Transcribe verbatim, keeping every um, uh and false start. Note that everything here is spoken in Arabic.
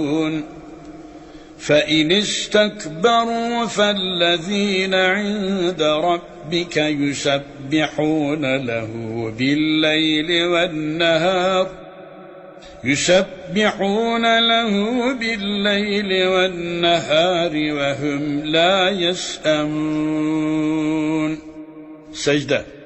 فإن استكبروا فالذين عند ربك يسبحون له بالليل والنهار يسبحون له بالليل والنهار وهم لا يسأمون. سجدة.